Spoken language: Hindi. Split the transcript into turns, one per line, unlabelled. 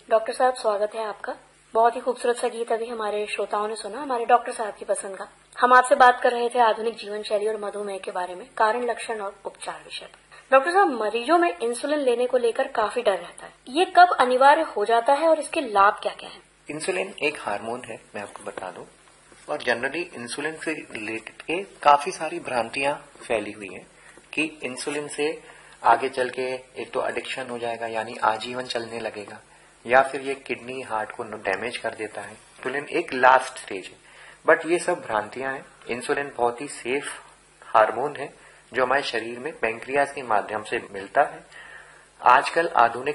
डॉक्टर साहब, स्वागत है आपका। बहुत ही खूबसूरत सा गीत अभी हमारे श्रोताओं ने सुना, हमारे डॉक्टर साहब की पसंद का। हम आपसे बात कर रहे थे आधुनिक जीवन शैली और मधुमेह के बारे में, कारण, लक्षण और उपचार विषय पर। डॉक्टर साहब, मरीजों में इंसुलिन लेने को लेकर काफी डर रहता है। ये कब अनिवार्य हो जाता है और इसके लाभ क्या क्या है?
इंसुलिन एक हार्मोन है, मैं आपको बता दूं, और जनरली इंसुलिन से रिलेटेड के काफी सारी भ्रांतियां फैली हुई हैं कि इंसुलिन से आगे चल के एक तो एडिक्शन हो जाएगा, यानी आजीवन चलने लगेगा, या फिर ये किडनी हार्ट को डैमेज कर देता है। इंसुलिन एक लास्ट स्टेज है, बट ये सब भ्रांतियां हैं। इंसुलिन बहुत ही सेफ हार्मोन है जो हमारे शरीर में पैंक्रियाज के माध्यम से मिलता है। आजकल आधुनिक